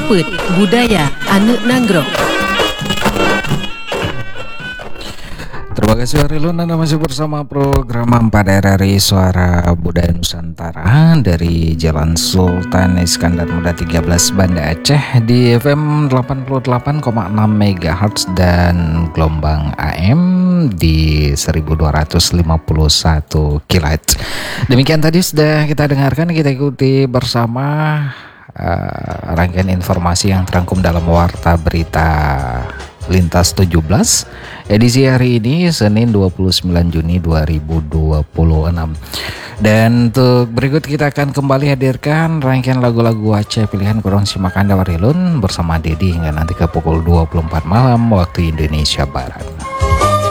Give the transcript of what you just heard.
Luput Budaya Anu Nanggro. Terima kasih Arilun, Anda masih bersama program 4 RRI Suara Budaya Nusantara dari Jalan Sultan Iskandar Muda 13 Banda Aceh di FM 88,6 MHz dan gelombang AM di 1251 kHz. Demikian tadi sudah kita dengarkan, kita ikuti bersama rangkaian informasi yang terangkum dalam Warta Berita Lintas 17 edisi hari ini Senin 29 Juni 2026. Dan untuk berikut kita akan kembali hadirkan rangkaian lagu-lagu Aceh pilihan kurang simak Anda Warilun bersama Dedi hingga nanti ke pukul 24 malam waktu Indonesia Barat.